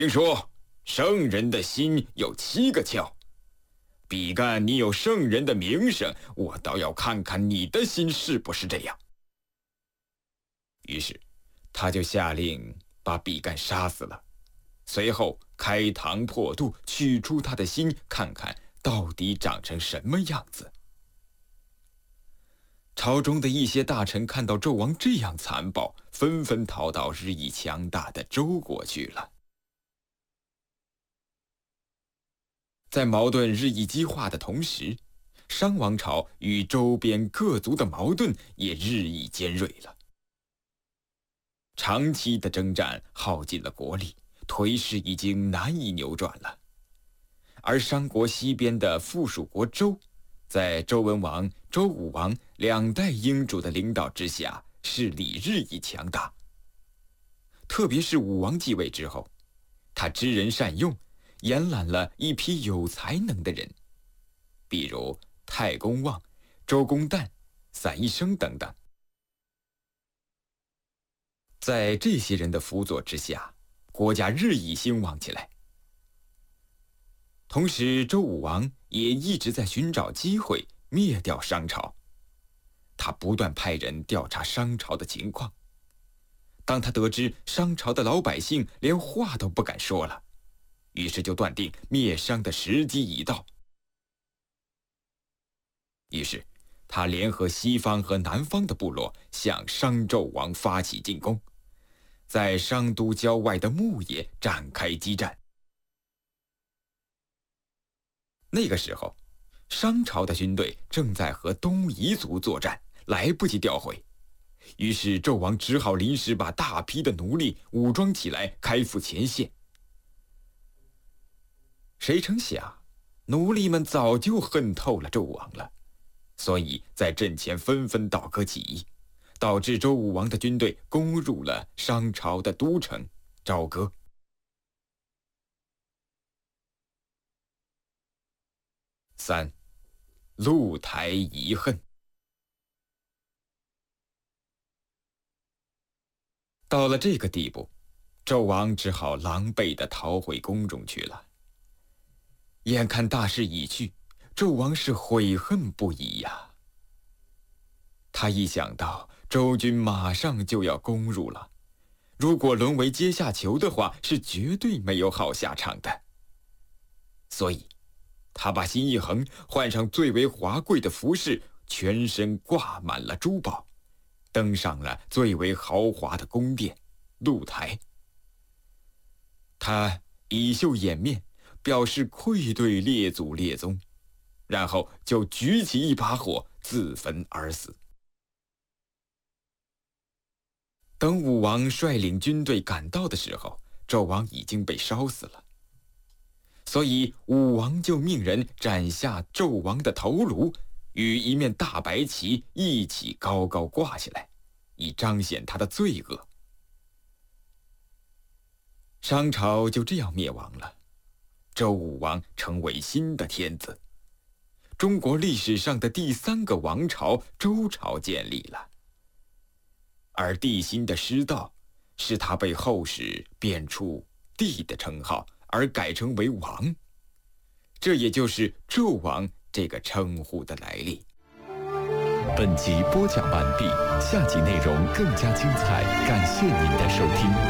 听说圣人的心有7个窍，比干，你有圣人的名声，我倒要看看你的心是不是这样。于是他就下令把比干杀死了，随后开膛破肚，取出他的心，看看到底长成什么样子。朝中的一些大臣看到纣王这样残暴，纷纷逃到日益强大的周国去了。在矛盾日益激化的同时，商王朝与周边各族的矛盾也日益尖锐了。长期的征战耗尽了国力，颓势已经难以扭转了。而商国西边的附属国周，在周文王、周武王2代英主的领导之下，势力日益强大。特别是武王继位之后，他知人善用，延揽了一批有才能的人，比如太公望、周公旦、散宜生等等。在这些人的辅佐之下，国家日益兴旺起来。同时，周武王也一直在寻找机会灭掉商朝。他不断派人调查商朝的情况。当他得知商朝的老百姓连话都不敢说了，于是就断定灭商的时机已到。于是他联合西方和南方的部落，向商纣王发起进攻，在商都郊外的牧野展开激战。那个时候，商朝的军队正在和东夷族作战，来不及调回，于是纣王只好临时把大批的奴隶武装起来，开赴前线。谁成想，奴隶们早就恨透了纣王了，所以在阵前纷纷倒戈起义，导致周武王的军队攻入了商朝的都城朝歌。3. 露台遗恨。到了这个地步，纣王只好狼狈地逃回宫中去了。眼看大势已去，纣王是悔恨不已呀。他一想到周军马上就要攻入了，如果沦为阶下囚的话，是绝对没有好下场的。所以他把心一横，换上最为华贵的服饰，全身挂满了珠宝，登上了最为豪华的宫殿露台。他以袖掩面，表示愧对列祖列宗，然后就举起一把火自焚而死。等武王率领军队赶到的时候，纣王已经被烧死了。所以武王就命人斩下纣王的头颅，与一面大白旗一起高高挂起来，以彰显他的罪恶。商朝就这样灭亡了，周武王成为新的天子，中国历史上的第3个王朝周朝建立了。而帝辛的失道，使他被后世贬出帝的称号，而改称为王，这也就是纣王这个称呼的来历。 本集播讲完毕，下集内容更加精彩，感谢您的收听。